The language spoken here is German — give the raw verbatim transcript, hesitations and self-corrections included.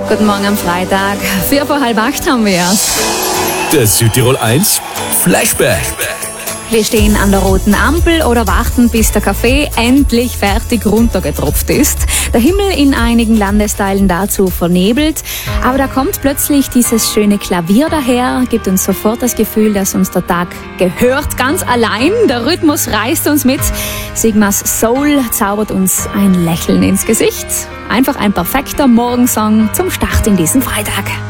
Guten Morgen am Freitag. Vier vor halb acht haben wir es. Der Südtirol eins Flashback. Wir stehen an der roten Ampel oder warten, bis der Kaffee endlich fertig runtergetropft ist. Der Himmel in einigen Landesteilen dazu vernebelt. Aber da kommt plötzlich dieses schöne Klavier daher, gibt uns sofort das Gefühl, dass uns der Tag gehört, ganz allein. Der Rhythmus reißt uns mit. Sigmas Soul zaubert uns ein Lächeln ins Gesicht. Einfach ein perfekter Morgensong zum Start in diesen Freitag.